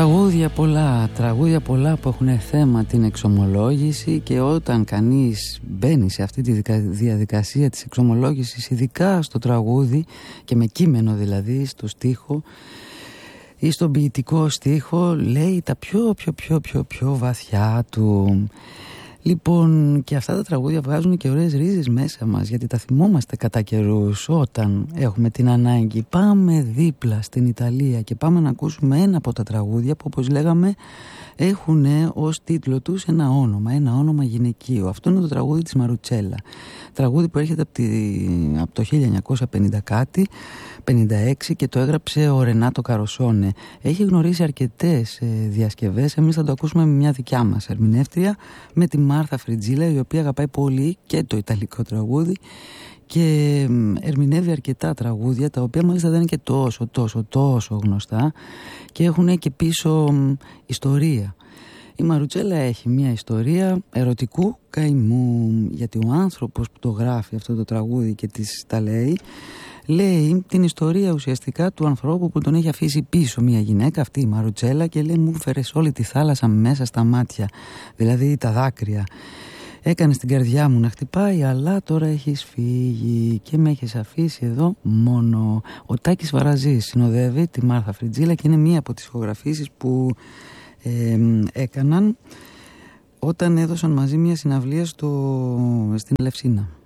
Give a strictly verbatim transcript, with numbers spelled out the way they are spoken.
Τραγούδια πολλά, τραγούδια πολλά που έχουν θέμα την εξομολόγηση, και όταν κανείς μπαίνει σε αυτή τη διαδικασία της εξομολόγησης, ειδικά στο τραγούδι και με κείμενο δηλαδή, στο στίχο ή στον ποιητικό στίχο, λέει τα πιο πιο πιο πιο πιο βαθιά του. Λοιπόν, και αυτά τα τραγούδια βγάζουν και ωραίες ρίζες μέσα μας, γιατί τα θυμόμαστε κατά καιρούς όταν έχουμε την ανάγκη. Πάμε δίπλα στην Ιταλία και πάμε να ακούσουμε ένα από τα τραγούδια που, όπως λέγαμε, έχουν ως τίτλο τους ένα όνομα, ένα όνομα γυναικείο. Αυτό είναι το τραγούδι της Μαρουτσέλα. Τραγούδι που έρχεται από, τη, από το χίλια εννιακόσια πενήντα κάτι, πενήντα έξι, και το έγραψε ο Ρενάτο Καροσόνε. Έχει γνωρίσει αρκετές ε, διασκευές. Εμείς θα το ακούσουμε με μια δικιά μας ερμηνεύτρια, με τη Μάρθα Φριτζίλα, η οποία αγαπάει πολύ και το ιταλικό τραγούδι και ερμηνεύει αρκετά τραγούδια, τα οποία μάλιστα δεν είναι και τόσο τόσο τόσο γνωστά και έχουν και πίσω ιστορία. Η Μαρουτσέλα έχει μια ιστορία ερωτικού καημού, γιατί ο άνθρωπος που το γράφει αυτό το τραγούδι και της τα λέει, λέει την ιστορία ουσιαστικά του ανθρώπου που τον έχει αφήσει πίσω μια γυναίκα, αυτή η Μαρουτσέλα, και λέει: μου φέρες όλη τη θάλασσα μέσα στα μάτια, δηλαδή τα δάκρυα. Έκανες την καρδιά μου να χτυπάει, αλλά τώρα έχεις φύγει και με έχεις αφήσει εδώ μόνο. Ο Τάκης Βαραζής συνοδεύει τη Μάρθα Φριτζίλα και είναι μία από τις ηχογραφήσεις που ε, έκαναν όταν έδωσαν μαζί μια συναυλία στο, στην Ελευσίνα.